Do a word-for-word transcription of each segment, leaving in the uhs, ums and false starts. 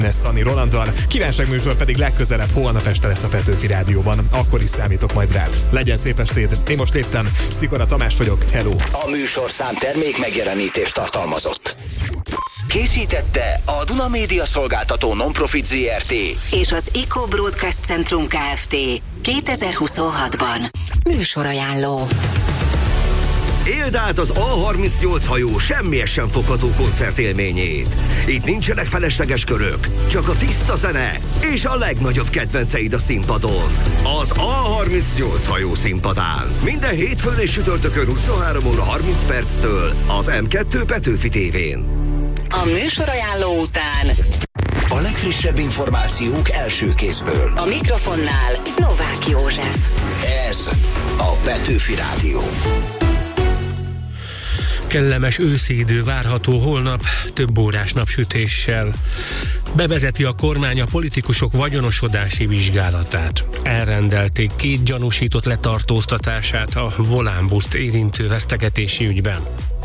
Szani Rolanddal, kívánságműsor pedig legközelebb holnap este lesz a Petőfi Rádióban. Akkor is számítok majd rád. Legyen szép estét, én most léptem, Szikora Tamás vagyok, hello! A műsorszám termék megjelenítést tartalmazott. Készítette a Duna Média Szolgáltató Non-Profit zé er té és az Eco Broadcast Centrum Kft. kétezer-huszonhatban. Műsorajánló. Éld át az á harmincnyolc hajó semmihez sem fogható koncertélményét. Itt nincsenek felesleges körök, csak a tiszta zene és a legnagyobb kedvenceid a színpadon. Az á harmincnyolc hajó színpadán. Minden hétfőn és csütörtökön huszonhárom óra harminc perctől az em kettő Petőfi tévén. A műsorajánló után a legfrissebb információk első kézből. A mikrofonnál Novák József. Ez a Petőfi Rádió. Kellemes őszi idő várható holnap, több órás napsütéssel. Bevezeti a kormány a politikusok vagyonosodási vizsgálatát. Elrendelték két gyanúsított letartóztatását a Volánbuszt érintő vesztegetési ügyben.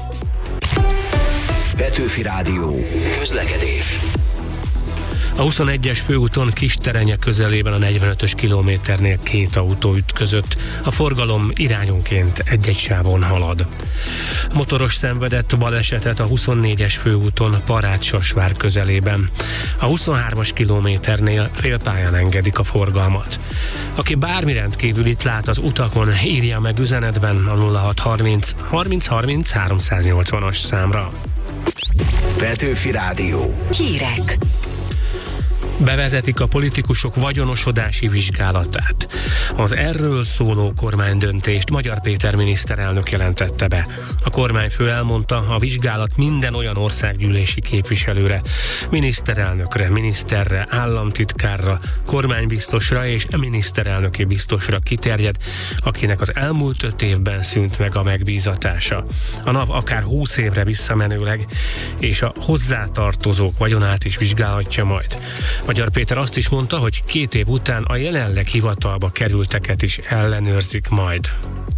Petőfi Rádió. Közlekedés. A huszonegyes főúton Kisterenye közelében a negyvenötös kilométernél két autó ütközött. A forgalom irányonként egy-egy sávon halad. Motoros szenvedett balesetet a huszonnégyes főúton Parádssasvár közelében. A huszonhármas kilométernél félpályán engedik a forgalmat. Aki bármi rendkívül itt lát az utakon, írja meg üzenetben a nulla hat harminc harminc harminc háromszáznyolcvanas számra. Petőfi Rádió. Hírek. Bevezetik a politikusok vagyonosodási vizsgálatát. Az erről szóló kormánydöntést Magyar Péter miniszterelnök jelentette be. A kormányfő elmondta, a vizsgálat minden olyan országgyűlési képviselőre, miniszterelnökre, miniszterre, államtitkárra, kormánybiztosra és miniszterelnöki biztosra kiterjed, akinek az elmúlt öt évben szűnt meg a megbízatása. A NAV akár húsz évre visszamenőleg, és a hozzátartozók vagyonát is vizsgálhatja majd. Magyar Péter azt is mondta, hogy két év után a jelenleg hivatalba kerülteket is ellenőrzik majd.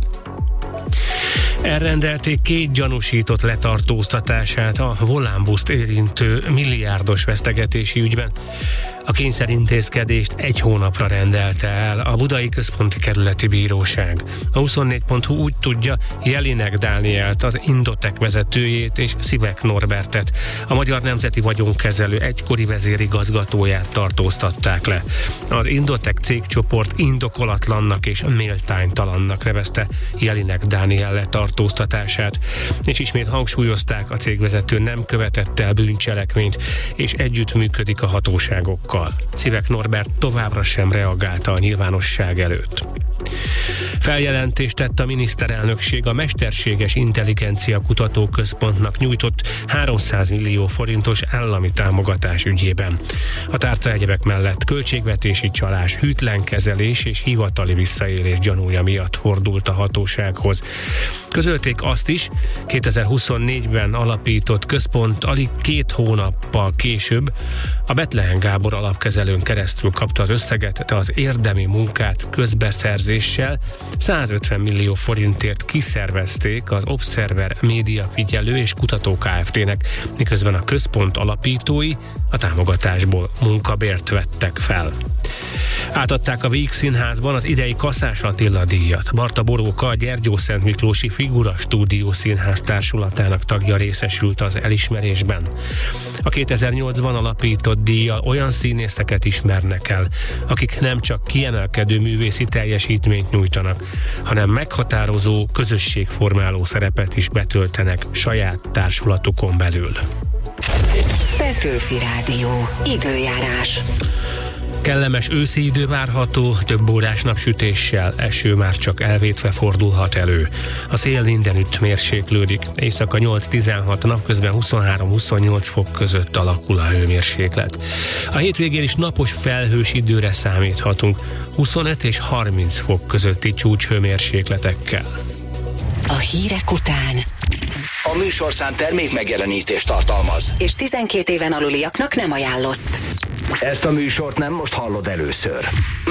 Elrendelték két gyanúsított letartóztatását a Volánbuszt érintő milliárdos vesztegetési ügyben. A kényszerintézkedést egy hónapra rendelte el a Budai Központi Kerületi Bíróság. A huszonnégy pont hu úgy tudja, Jelinek Dánielt, az Indotek vezetőjét és Szivek Norbertet, a Magyar Nemzeti Vagyonkezelő egykori vezérigazgatóját tartóztatták le. Az Indotek cégcsoport indokolatlannak és méltánytalannak nevezte Jelinek Dániel letartóztatását, és ismét hangsúlyozták, a cégvezető nem követett el bűncselekményt, és együttműködik a hatóságokkal. Szivek Norbert továbbra sem reagálta a nyilvánosság előtt. Feljelentést tett a miniszterelnökség a Mesterséges Intelligencia Kutatóközpontnak nyújtott háromszáz millió forintos állami támogatás ügyében. A tárca egyebek mellett költségvetési csalás, hűtlen kezelés és hivatali visszaélés gyanúja miatt fordult a hatósághoz. Közölték azt is, kétezer-huszonnégyben alapított központ alig két hónappal később a Bethlen Gábor alapkezelőn keresztül kapta az összeget, de az érdemi munkát közbeszerzéssel százötven millió forintért kiszervezték az Observer Média Figyelő és Kutató Kft-nek, miközben a központ alapítói a támogatásból munkabért vettek fel. Átadták a Víg Színházban az idei Kaszás Attila díjat. Barta Boróka, a Gyergyószent Miklósi Figura Stúdió Színház társulatának tagja részesült az elismerésben. A kétezer-nyolcban alapított díjjal olyan színészeket ismernek el, akik nem csak kiemelkedő művészi teljesítményt nyújtanak, hanem meghatározó, közösségformáló szerepet is betöltenek saját társulatukon belül. Petőfi Rádió. Időjárás. Kellemes őszi idő várható, több órás napsütéssel, eső már csak elvétve fordulhat elő. A szél mindenütt mérséklődik, éjszaka nyolc-tizenhat, napközben huszonhárom-huszonnyolc fok között alakul a hőmérséklet. A hétvégén is napos felhős időre számíthatunk, huszonöt és harminc fok közötti csúcshőmérsékletekkel. A hírek után A műsorszám termék megjelenítést tartalmaz, és tizenkét éven aluliaknak nem ajánlott. Ezt a műsort nem most hallod először.